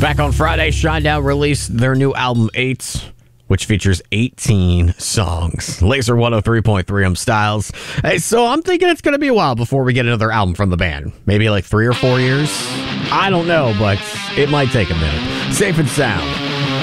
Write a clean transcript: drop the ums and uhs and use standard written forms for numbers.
Back on Friday, Shinedown released their new album 8, which features 18 songs. Laser 103.3, I'm Styles. Hey, so I'm thinking it's going to be a while before we get another album from the band. Maybe like 3 or 4 years? I don't know, but it might take a minute. Safe and Sound.